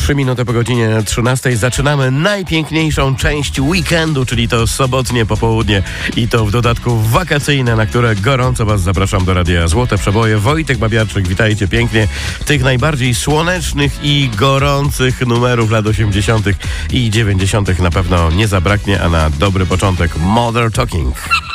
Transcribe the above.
3 minuty po godzinie 13 zaczynamy najpiękniejszą część weekendu, czyli to sobotnie popołudnie i to w dodatku wakacyjne, na które gorąco Was zapraszam do Radia Złote Przeboje. Wojtek Babiarczyk, witajcie pięknie. Tych najbardziej słonecznych i gorących numerów lat 80. i 90. na pewno nie zabraknie, a na dobry początek Mother Talking.